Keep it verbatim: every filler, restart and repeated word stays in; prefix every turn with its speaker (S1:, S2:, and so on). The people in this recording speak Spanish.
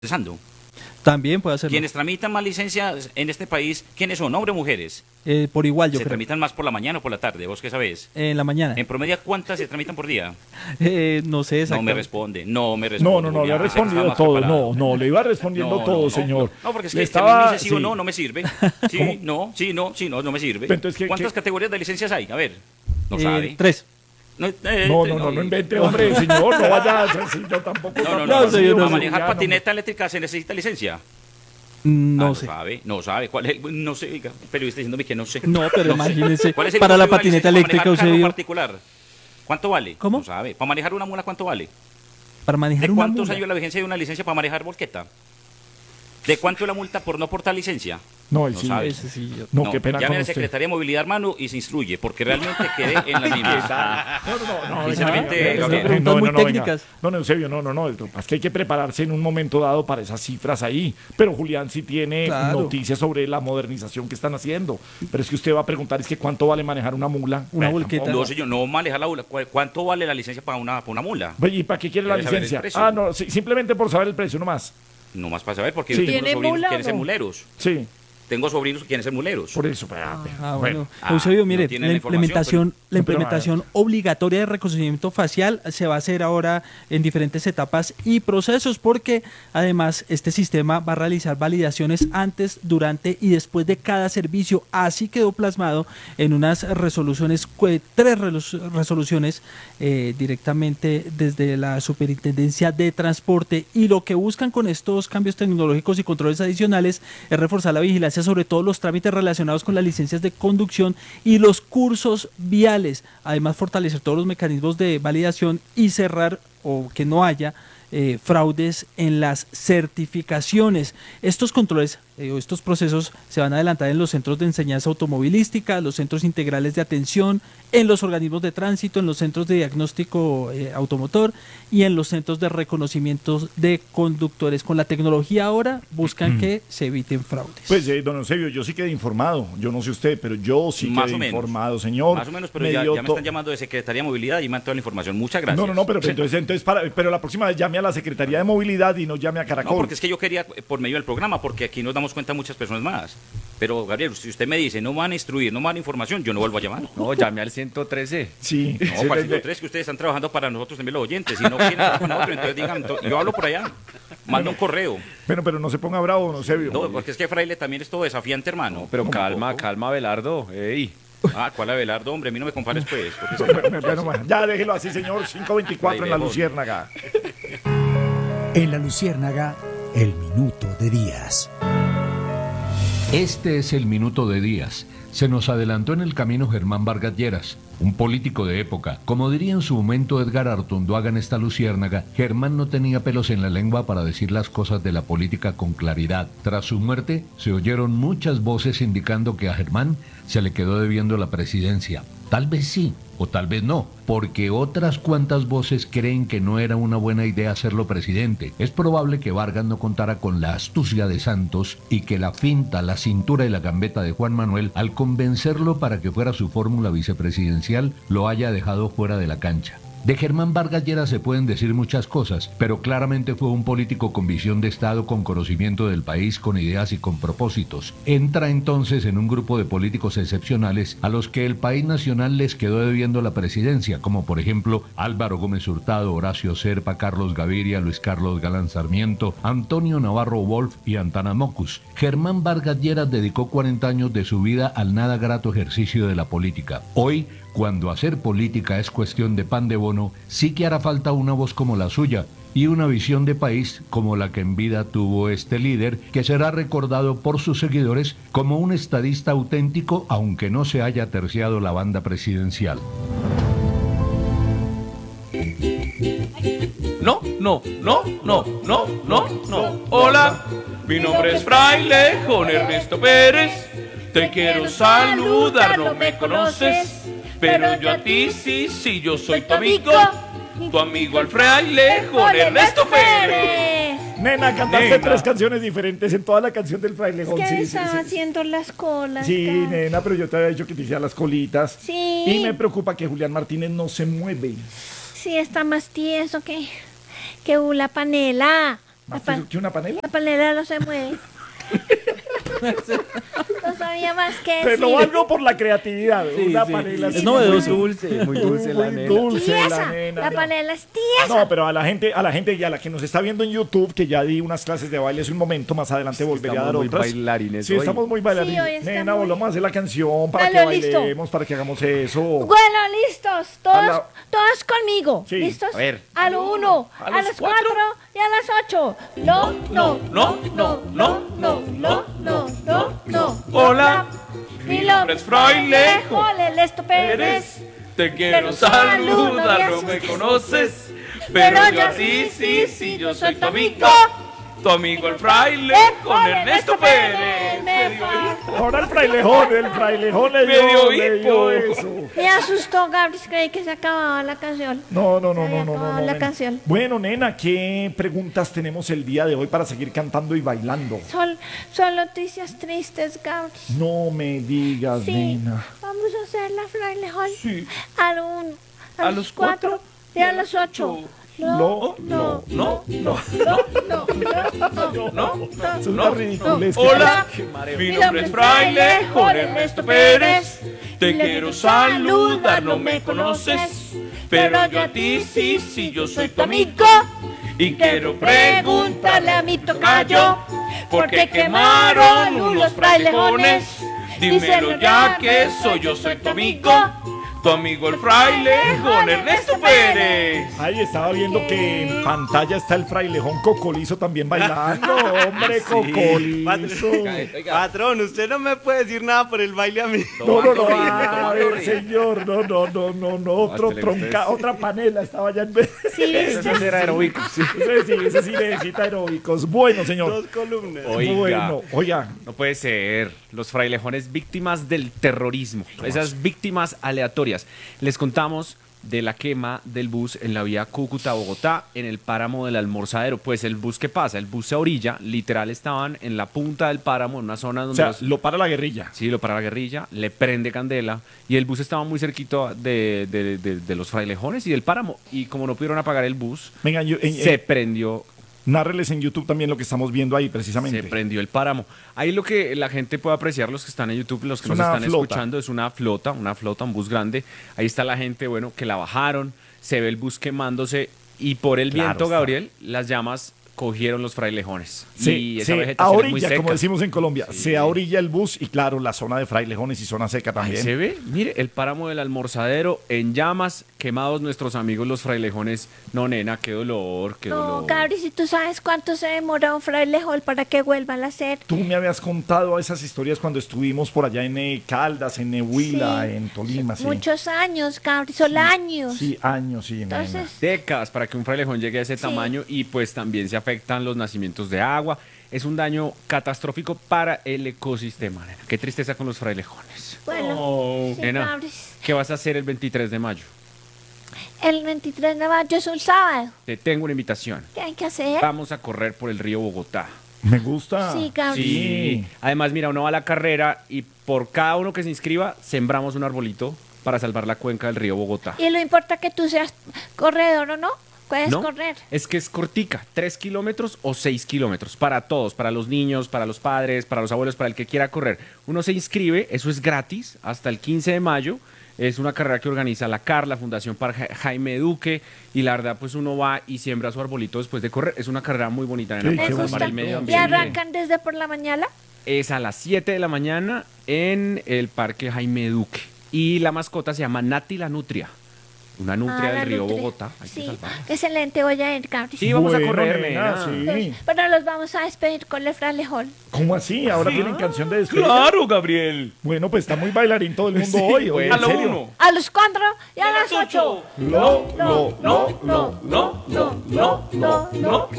S1: Empezando.
S2: También puede hacerlo.
S1: Quienes tramitan más licencias en este país, ¿quiénes son? ¿Hombres o mujeres?
S2: Eh, por igual, yo
S1: ¿Se
S2: creo.
S1: tramitan más por la mañana o por la tarde? ¿Vos qué sabés?
S2: En la mañana.
S1: En promedio, ¿cuántas se tramitan por día?
S2: Eh, no sé
S1: No
S2: exactamente.
S1: me responde, no me responde.
S3: No, no, no, le ha
S1: Julián, pensé que estaba
S3: respondido
S1: más
S3: todo.
S1: preparado.
S3: No, no, le iba respondiendo
S1: No,
S3: todo,
S1: no,
S3: señor.
S1: No, no, porque es
S3: Le
S1: que
S3: estaba-
S1: si a mí me dice sí,
S3: sí.
S1: o no, no me sirve. Sí,
S3: ¿Cómo?
S1: no, sí, no, sí, no, no me sirve.
S3: Pero entonces, ¿qué-
S1: ¿Cuántas
S3: qué?
S1: categorías de licencias hay? A ver, no
S2: Eh,
S1: sabe.
S2: Tres.
S1: No, eh,
S3: No,
S1: eh,
S3: no, no, no invente, hombre, señor, no vaya a sí, yo tampoco.
S1: No, no, no,
S2: No,
S1: no,
S2: señor,
S1: para
S2: no,
S1: manejar
S3: Julián,
S1: patineta eléctrica se necesita licencia.
S2: No
S1: Ah,
S2: sé.
S1: No sabe, no sabe. ¿Cuál es el- No sé, oiga, periodista diciéndome que no sé.
S2: No, pero
S1: sé.
S2: imagínese,
S1: ¿Cuál es el
S2: para la
S1: costo de una
S2: patineta
S1: licencia
S2: eléctrica,
S1: para manejar carro
S2: Eusebio,
S1: particular? ¿Cuánto vale?
S2: ¿Cómo?
S1: No sabe. ¿Para manejar una mula cuánto vale?
S2: para
S1: ¿De
S2: manejar una
S1: cuántos
S2: mula.
S1: años la vigencia de una licencia para manejar volqueta? ¿De cuánto es la multa por no portar licencia?
S3: No, y
S1: No
S3: sí,
S1: sabe.
S2: Ese sí, yo-
S3: no, qué pena
S1: llame
S3: con
S1: a la
S3: usted.
S1: Secretaría de Movilidad, hermano, y se instruye, porque realmente quedé en las mismas.
S3: No, no, no, no,
S1: Sinceramente,
S3: venga, venga,
S1: Gabriel.
S3: no,
S2: Preguntas
S3: no,
S2: muy
S3: no, venga.
S2: técnicas.
S3: No, no, Eusebio, no, no, no, es que hay que prepararse en un momento dado para esas cifras ahí. Pero Julián sí tiene
S2: Claro.
S3: noticias sobre la modernización que están haciendo. Pero es que usted va a preguntar, es que ¿cuánto vale manejar una mula?
S2: Una
S3: Bueno,
S2: volqueta.
S3: tampoco.
S1: No, señor, no manejar la mula. ¿Cu- ¿Cuánto vale la licencia para una, para una mula?
S3: Oye, ¿y para qué quiere la
S1: ¿Quiere saber el
S3: licencia?
S1: precio?
S3: Ah, no, sí, simplemente por saber el precio nomás.
S1: No más para saber, porque
S3: Sí.
S1: yo tengo
S4: ¿Tiene
S1: sobrinos
S4: mula
S1: que
S4: o
S1: quieren ser
S4: no?
S1: muleros.
S3: Sí,
S1: Tengo sobrinos que quieren ser muleros.
S3: por eso. pues, ah,
S2: Ah,
S3: bueno.
S2: bueno.
S1: Ah,
S2: Eusebio,
S1: no
S2: mire,
S1: tienen
S2: la
S1: la información,
S2: implementación, la
S3: pero-
S2: implementación obligatoria de reconocimiento facial se va a hacer ahora en diferentes etapas y procesos, porque además este sistema va a realizar validaciones antes, durante y después de cada servicio. Así quedó plasmado en unas resoluciones, cue- tres relu- resoluciones eh, directamente desde la Superintendencia de Transporte, y lo que buscan con estos cambios tecnológicos y controles adicionales es reforzar la vigilancia sobre todos los trámites relacionados con las licencias de conducción y los cursos viales, además fortalecer todos los mecanismos de validación y cerrar o que no haya eh, fraudes en las certificaciones. Estos controles eh, o estos procesos se van a adelantar en los centros de enseñanza automovilística, los centros integrales de atención, en los organismos de tránsito, en los centros de diagnóstico eh, automotor y en los centros de reconocimiento de conductores. Con la tecnología ahora buscan que se eviten fraudes.
S3: Pues, eh, don Eusebio, yo sí quedé informado. Yo no sé usted, pero yo sí
S1: Más
S3: quedé
S1: o menos.
S3: informado, señor.
S1: Más o menos, pero
S3: Me
S1: ya,
S3: dio
S1: ya me
S3: to-
S1: están llamando de Secretaría de Movilidad y me dan toda la información. Muchas gracias.
S3: No, no, no, pero entonces, entonces para, pero la próxima vez llame a la Secretaría de Movilidad y no llame a Caracol.
S1: No, porque es que yo quería eh, por medio del programa, porque aquí nos damos cuenta muchas personas más. Pero, Gabriel, si usted me dice, no me van a instruir, no me van a información, yo no vuelvo a llamar.
S5: No, llame al ciento trece.
S3: Sí,
S1: No,
S3: sí,
S1: para
S3: le-
S1: tres que ustedes están trabajando para nosotros también los oyentes. Si no quieren trabajar con nosotros, entonces digan, to- yo hablo por allá. Manda un correo.
S3: Bueno, pero no se ponga bravo, don Eusebio.
S1: No, porque es que Fraile también es todo desafiante, hermano.
S5: Pero
S1: Un
S5: calma,
S1: poco.
S5: calma, Belardo. Ey.
S1: Ah, ¿cuál Abelardo, hombre? A mí no me compares, pues. porque es que-
S3: Bueno, bueno, bueno, ya déjelo así, señor. cinco veinticuatro en la
S1: Fraile,
S3: Luciérnaga.
S6: En la Luciérnaga, el minuto de Díaz.
S7: Este es el minuto de Díaz. Se nos adelantó en el camino Germán Vargas Lleras, un político de época. Como diría en su momento Edgar Artunduaga en esta Luciérnaga, Germán no tenía pelos en la lengua para decir las cosas de la política con claridad. Tras su muerte, se oyeron muchas voces indicando que a Germán se le quedó debiendo la presidencia. Tal vez sí, o tal vez no, porque otras cuantas voces creen que no era una buena idea hacerlo presidente. Es probable que Vargas no contara con la astucia de Santos y que la finta, la cintura y la gambeta de Juan Manuel, al convencerlo para que fuera su fórmula vicepresidencial, lo haya dejado fuera de la cancha. De Germán Vargas Lleras se pueden decir muchas cosas, pero claramente fue un político con visión de Estado, con conocimiento del país, con ideas y con propósitos. Entra entonces en un grupo de políticos excepcionales a los que el país nacional les quedó debiendo la presidencia, como por ejemplo Álvaro Gómez Hurtado, Horacio Serpa, Carlos Gaviria, Luis Carlos Galán Sarmiento, Antonio Navarro Wolf y Antana Mocus. Germán Vargas Lleras dedicó cuarenta años de su vida al nada grato ejercicio de la política. Hoy, cuando hacer política es cuestión de pan de bono, sí que hará falta una voz como la suya y una visión de país como la que en vida tuvo este líder, que será recordado por sus seguidores como un estadista auténtico, aunque no se haya terciado la banda presidencial.
S8: No, no, no, no, no, no, no. Hola, mi nombre es Fraile Juan Ernesto Pérez. Te quiero saludar, no me conoces, pero yo a ti sí, sí, yo soy tu amigo, tu amigo el Fraile Juan Ernesto Pérez.
S3: Nena, cantaste
S8: Nena.
S3: tres canciones diferentes en toda la canción del frailejón.
S4: Es que
S3: Sí, sí,
S4: estaba
S3: sí.
S4: haciendo las colas.
S3: Sí,
S4: casi.
S3: nena, pero yo te había dicho que te hiciera las colitas.
S4: Sí.
S3: Y me preocupa que Julián Martínez no se mueve.
S4: Sí, está más tieso que, que una panela.
S3: ¿Más
S4: pa-
S3: teso que una panela?
S4: La panela no se mueve. No sabía más que
S3: Te lo
S4: decir.
S3: valgo por la creatividad. una
S5: sí.
S3: panela
S2: Es
S3: así.
S2: novedoso.
S5: Dulce, muy dulce la
S3: Muy
S5: nena.
S3: dulce la
S4: Tiesa.
S3: nena.
S4: La
S3: no.
S4: panela es tiesa.
S3: No, pero a la gente, a la gente y a la que nos está viendo en YouTube, que ya di unas clases de baile hace un momento, más adelante volveré a dar
S5: estamos muy
S3: otras.
S5: bailarines
S3: Sí,
S5: hoy.
S3: estamos muy bailarines.
S4: Sí, hoy está
S3: Nena,
S4: muy-
S3: volvamos a hacer la canción para
S4: Dale,
S3: que
S4: listo.
S3: bailemos, para que hagamos eso.
S4: Bueno, listos. Todos,
S3: A la-
S4: todos conmigo.
S3: Sí.
S4: ¿Listos?
S5: A ver.
S4: A lo uno,
S8: A
S4: a,
S8: los
S4: las
S8: cuatro.
S4: cuatro y a las ocho. No, no,
S8: no, no, no,
S4: no, no, no, no, no.
S8: Hola,
S4: Mi
S8: mi nombre es Frailejo
S4: El Esto Pérez.
S8: Pérez. Te quiero
S4: Pero
S8: saludar,
S4: saludo,
S8: no me
S4: ya-
S8: conoces. Pero yo a ti, sí, sí, yo soy tu amigo. Tu amigo el Frailejo, Ernesto Pérez.
S4: Me,
S8: Me dio
S4: fa-
S3: Ahora el frailejón, el frailejón le
S8: Me
S3: dio,
S8: dio
S3: le
S8: hipo.
S3: dio eso.
S4: me asustó, Gabriel. Creí que se acababa la canción.
S3: No, no, no,
S4: Se
S3: no,
S4: había
S3: no, no,
S4: acabado
S3: no,
S4: la
S3: nena.
S4: canción.
S3: Bueno, nena, ¿qué preguntas tenemos el día de hoy para seguir cantando y bailando?
S4: Son, son noticias tristes, Gabriel.
S3: No me digas,
S4: Sí,
S3: nena.
S4: vamos a hacer la frailejón.
S3: Sí.
S4: A, lo un- a,
S8: A
S4: los
S8: los
S4: cuatro
S8: cuatro
S4: y a las ocho.
S3: No,
S4: no,
S8: No, no,
S4: no, no, no,
S8: no.
S3: Es una ridiculez.
S8: Hola,
S4: Hola.
S8: mi nombre es Frailejo, Ernesto Pérez. Te quiero saludar, no me conoces. Pero yo a ti sí, sí, yo soy tu amigo. Y quiero preguntarle a mi tocayo, ¿por qué quemaron unos frailejones? Dímelo ya que soy yo, soy tu amigo. Tu amigo el frailejón Ernesto Pérez.
S3: Ay, estaba viendo que en pantalla está el frailejón Cocolizo también bailando. Hombre, Cocolizo.
S5: Patrón, usted no me puede decir nada por el baile a mí.
S3: No, no, no,
S1: Tomando
S3: a
S1: tomando
S3: ver,
S1: río.
S3: señor, no, no, no, no, no, otro
S5: Hasta le
S3: tronca,
S5: gustó.
S3: otra panela estaba ya en vez.
S4: Sí,
S5: Eso sí era heroico. Sí.
S3: Ese sí, ese sí necesita heroicos. Bueno, señor.
S5: Dos columnas.
S3: Bueno,
S5: Oiga,
S3: oiga,
S5: no puede ser. Los frailejones víctimas del terrorismo. Esas víctimas aleatorias. Les contamos de la quema del bus en la vía Cúcuta-Bogotá en el páramo del Almorzadero. Pues el bus, ¿qué pasa? El bus se orilla, literal estaban en la punta del páramo, en una zona
S3: o
S5: donde...
S3: sea,
S5: los-
S3: lo para la guerrilla.
S5: Sí, lo para la guerrilla, le prende candela y el bus estaba muy cerquito de, de- de- de los frailejones y del páramo. Y como no pudieron apagar el bus,
S3: Venga, yo, en,
S5: se
S3: en-
S5: prendió
S3: nárreles en YouTube también lo que estamos viendo ahí, precisamente.
S5: Se prendió el páramo. Ahí lo que la gente puede apreciar, los que están en YouTube, los que
S3: Es
S5: nos
S3: una
S5: están
S3: flota.
S5: escuchando, es una flota, una flota, un bus grande. Ahí está la gente, bueno, que la bajaron, se ve el bus quemándose y por el
S3: Claro
S5: viento,
S3: está.
S5: Gabriel, las llamas cogieron los frailejones.
S3: Se,
S5: y esa
S3: se
S5: vegetación es muy
S3: ahorilla,
S5: seca.
S3: como decimos en Colombia,
S5: Sí.
S3: se ahorilla el bus y claro, la zona de frailejones y zona seca
S5: Ahí
S3: también.
S5: se ve, mire, el páramo del Almorzadero en llamas, quemados nuestros amigos los frailejones. No, nena, qué dolor, qué
S4: No,
S5: dolor.
S4: Gabriel, si tú sabes cuánto se demora un frailejón para que vuelvan a hacer.
S3: Tú me habías contado esas historias cuando estuvimos por allá en eh, Caldas, en Nehuila,
S4: Sí.
S3: en Tolima, sí.
S4: Muchos años, Gabriel, son años.
S3: Sí, años, sí. nena.
S4: Entonces,
S5: Décadas para que un frailejón llegue a ese
S4: Sí.
S5: tamaño y pues también se afectan los nacimientos de agua. Es un daño catastrófico para el ecosistema, nena. Qué tristeza con los frailejones.
S4: bueno,
S5: Oh,
S4: sí,
S5: nena,
S4: Gabriel.
S5: ¿qué vas a hacer el veintitrés de mayo?
S4: El veintitrés de mayo es un sábado.
S5: Te tengo una invitación.
S4: ¿Qué hay que hacer?
S5: Vamos a correr por el río Bogotá.
S3: Me gusta.
S4: Sí, Gabriel.
S5: Sí. Además, mira, uno va a la carrera y por cada uno que se inscriba, sembramos un arbolito para salvar la cuenca del río Bogotá.
S4: Y no importa que tú seas corredor o no, puedes
S5: ¿No?
S4: correr.
S5: Es que es cortica, tres kilómetros o seis kilómetros, para todos, para los niños, para los padres, para los abuelos, para el que quiera correr. Uno se inscribe, eso es gratis, hasta el quince de mayo. Es una carrera que organiza la C A R, la Fundación para Ja- Jaime Duque, y la verdad, pues uno va y siembra su arbolito después de correr. Es una carrera muy bonita, nena,
S3: Sí,
S5: para
S3: qué
S4: Me
S5: salvar
S4: gusta.
S5: el medio
S4: Y
S5: ambiente.
S4: arrancan desde por la mañana.
S5: Es a las siete de la mañana en el Parque Jaime Duque. Y la mascota se llama Nati la Nutria. Una nutria
S4: Ah, la
S5: del río
S4: nutria.
S5: Bogotá. Hay que
S4: Sí,
S5: salvarla.
S4: excelente, voy a ir, Gabriel.
S5: Sí, vamos a
S3: Bueno,
S5: correr,
S3: nena,
S5: nena.
S3: sí.
S4: Pero los vamos a despedir con el frailejón.
S3: ¿Cómo así? ¿Ahora tienen canción de despedida?
S8: Claro, Gabriel.
S3: Bueno, pues está muy bailarín todo el mundo hoy. oye,
S5: bueno.
S8: A
S3: ¿en
S8: lo
S3: serio?
S8: uno.
S4: A los cuatro y a las ocho.
S3: Lo, lo,
S4: No, no,
S8: No, no, no, no, no, no.